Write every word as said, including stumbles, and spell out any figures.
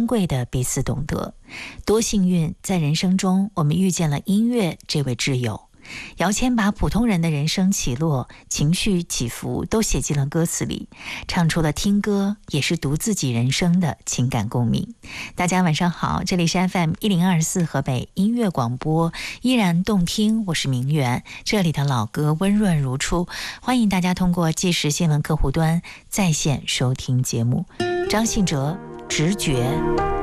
珍贵的彼此懂得。多幸运，在人生中我们遇见了音乐这位挚友。姚谦把普通人的人生起落、情绪起伏都写进了歌词里，唱出了听歌也是读自己人生的情感共鸣。大家晚上好，这里是 F M 一零二四河北音乐广播，依然动听，我是明媛，这里的老歌温润如初，欢迎大家通过即时新闻客户端在线收听节目。张信哲，直觉。